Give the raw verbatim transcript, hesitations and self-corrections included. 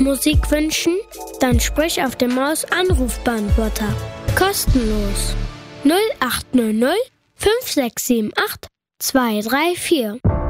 Musik wünschen? Dann sprich auf dem Maus-Anrufbeantworter. Kostenlos. null acht null null fünf sechs sieben acht zwei drei vier.